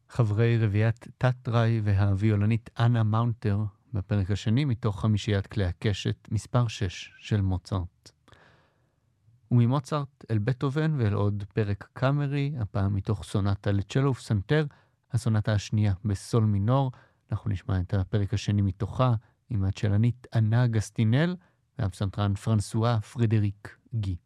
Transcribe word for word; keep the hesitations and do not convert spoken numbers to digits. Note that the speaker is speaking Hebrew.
חברי רביעיית טטראי והוויולנית אנה מאונטר בפרק השני מתוך חמישיית כלי הקשת מספר שש של מוצרט. וממוצרט אל בטהובן ואל עוד פרק קאמרי, הפעם מתוך סונטה לצ'לו ופסנתר, הסונטה השנייה בסול מינור. אנחנו נשמע את הפרק השני מתוכה עם הצ'לנית אנה גסטינל והפסנתרן פרנסואה פרדריק גי.